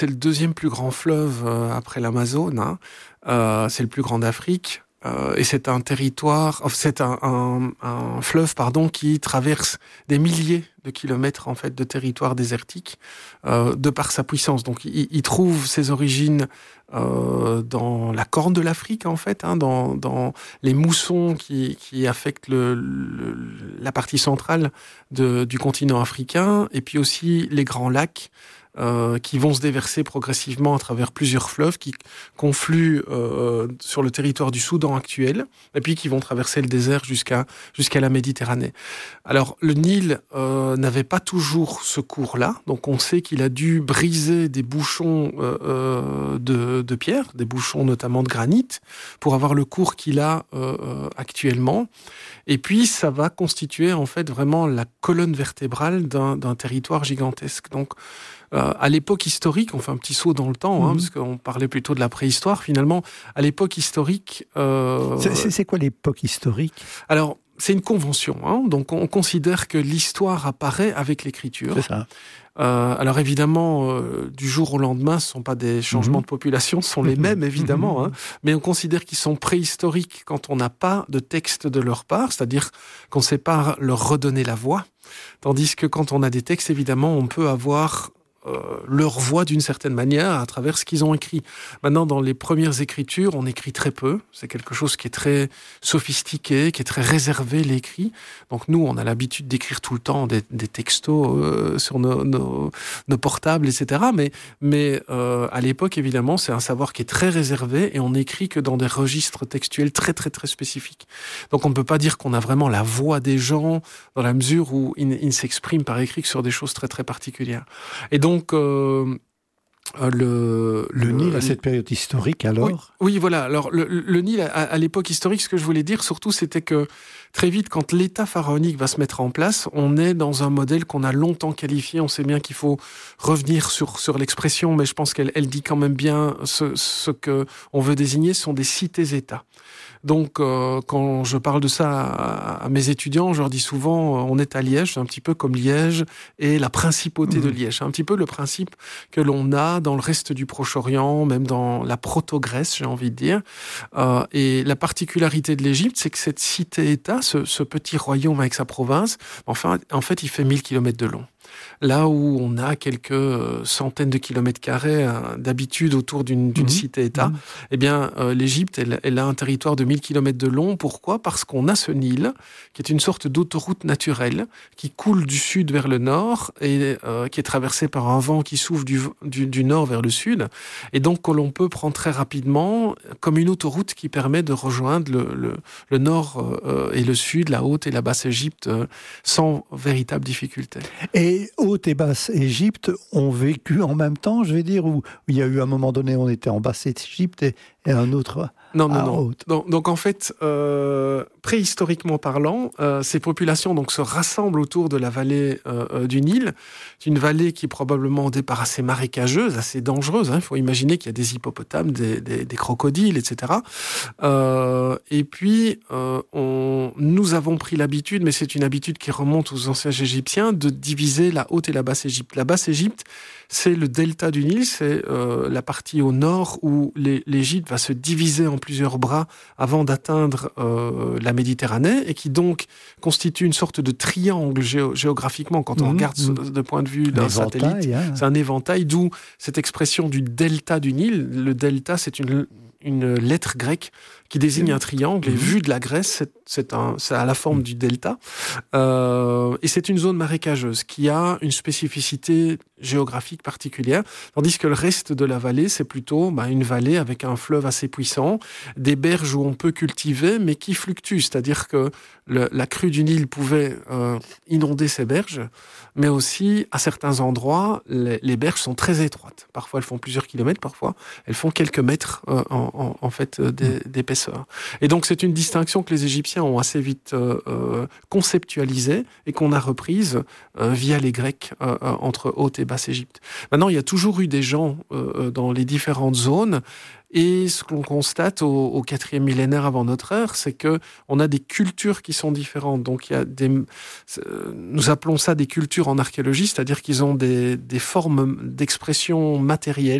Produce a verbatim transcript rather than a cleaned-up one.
c'est le deuxième plus grand fleuve euh, après l'Amazone. Hein. Euh, c'est le plus grand d'Afrique. Euh, et c'est un territoire, c'est un, un, un fleuve, pardon, qui traverse des milliers de kilomètres en fait de territoire désertique, euh, de par sa puissance. Donc, il, il trouve ses origines euh, dans la corne de l'Afrique en fait, hein, dans, dans les moussons qui, qui affectent le, le, la partie centrale de, du continent africain, et puis aussi les grands lacs. Euh, qui vont se déverser progressivement à travers plusieurs fleuves qui confluent euh, sur le territoire du Soudan actuel et puis qui vont traverser le désert jusqu'à, jusqu'à la Méditerranée. Alors, le Nil euh, n'avait pas toujours ce cours-là, donc on sait qu'il a dû briser des bouchons euh, euh, de, de pierre, des bouchons notamment de granit, pour avoir le cours qu'il a euh, actuellement. Et puis, ça va constituer en fait vraiment la colonne vertébrale d'un, d'un territoire gigantesque. Donc, Euh, à l'époque historique, on fait un petit saut dans le temps, hein, mmh. parce qu'on parlait plutôt de la préhistoire, finalement. À l'époque historique... Euh, c'est, c'est, c'est quoi l'époque historique ? Alors, c'est une convention. Hein, donc, on considère que l'histoire apparaît avec l'écriture. C'est ça. Euh, alors, évidemment, euh, du jour au lendemain, ce ne sont pas des changements mmh. de population, ce sont les mmh. mêmes, évidemment. Mmh. Hein, mais on considère qu'ils sont préhistoriques quand on n'a pas de texte de leur part, c'est-à-dire qu'on ne sait pas leur redonner la voix. Tandis que quand on a des textes, évidemment, on peut avoir... Euh, leur voix d'une certaine manière à travers ce qu'ils ont écrit. Maintenant, dans les premières écritures, on écrit très peu. C'est quelque chose qui est très sophistiqué, qui est très réservé, l'écrit. Donc nous, on a l'habitude d'écrire tout le temps des, des textos euh, sur nos, nos, nos portables, et cetera. Mais, mais euh, à l'époque, évidemment, c'est un savoir qui est très réservé et on n'écrit que dans des registres textuels très, très, très spécifiques. Donc on ne peut pas dire qu'on a vraiment la voix des gens dans la mesure où ils, ils s'expriment par écrit que sur des choses très, très particulières. Et donc, Donc, euh, le, le, le Nil à cette période historique, alors oui, oui, voilà. Alors, le, le Nil, à, à l'époque historique, ce que je voulais dire, surtout, c'était que très vite, quand l'État pharaonique va se mettre en place, on est dans un modèle qu'on a longtemps qualifié. On sait bien qu'il faut revenir sur, sur l'expression, mais je pense qu'elle elle dit quand même bien ce, ce qu'on veut désigner, ce sont des cités-États. Donc, euh, quand je parle de ça à, à mes étudiants, je leur dis souvent, euh, on est à Liège, c'est un petit peu comme Liège et la principauté mmh. de Liège. C'est un petit peu le principe que l'on a dans le reste du Proche-Orient, même dans la proto-Grèce, j'ai envie de dire. Euh, et la particularité de l'Égypte, c'est que cette cité-État, ce, ce petit royaume avec sa province, enfin, en fait, il fait mille kilomètres de long. Là où on a quelques centaines de kilomètres carrés hein, d'habitude autour d'une, d'une mmh. cité-État, mmh. eh bien, euh, l'Égypte, elle, elle a un territoire de mille kilomètres de long. Pourquoi ? Parce qu'on a ce Nil, qui est une sorte d'autoroute naturelle, qui coule du sud vers le nord et euh, qui est traversée par un vent qui souffle du, du, du nord vers le sud. Et donc, que l'on peut prendre très rapidement comme une autoroute qui permet de rejoindre le, le, le nord euh, et le sud, la haute et la basse Égypte, euh, sans véritable difficulté. Et Haute et Basse Égypte ont vécu en même temps, je vais dire, où il y a eu un moment donné, on était en Basse Égypte et, et un autre non, non, à non. Haute. Donc, donc en fait, euh, préhistoriquement parlant, euh, ces populations donc, se rassemblent autour de la vallée euh, du Nil. C'est une vallée qui est probablement au départ assez marécageuse, assez dangereuse. Il hein. faut imaginer qu'il y a des hippopotames, des, des, des crocodiles, et cetera. Euh, et puis, euh, on, nous avons pris l'habitude, mais c'est une habitude qui remonte aux anciens Égyptiens, de diviser la Haute et la Basse Égypte. La Basse Égypte, c'est le delta du Nil, c'est euh, la partie au nord où les, l'Égypte va se diviser en plusieurs bras avant d'atteindre euh, la Méditerranée et qui donc constitue une sorte de triangle géo- géographiquement quand on mmh, regarde mmh. de point de vue d'un satellite. Hein. C'est un éventail, d'où cette expression du delta du Nil. Le delta, c'est une, une lettre grecque qui désigne un triangle, et vu de la Grèce, c'est, c'est, un, c'est à la forme du delta. Euh, et c'est une zone marécageuse qui a une spécificité géographique particulière, tandis que le reste de la vallée, c'est plutôt bah, une vallée avec un fleuve assez puissant, des berges où on peut cultiver, mais qui fluctuent, c'est-à-dire que le, la crue du Nil pouvait euh, inonder ces berges, mais aussi, à certains endroits, les, les berges sont très étroites. Parfois, elles font plusieurs kilomètres, parfois, elles font quelques mètres euh, en, en, en fait d'épaisseur. Et donc c'est une distinction que les Égyptiens ont assez vite euh, conceptualisée et qu'on a reprise euh, via les Grecs euh, entre Haute et Basse Égypte. Maintenant, il y a toujours eu des gens euh, dans les différentes zones. Et ce qu'on constate au, au quatrième millénaire avant notre ère, c'est que on a des cultures qui sont différentes. Donc, il y a des, nous appelons ça des cultures en archéologie, c'est-à-dire qu'ils ont des, des formes d'expression matérielle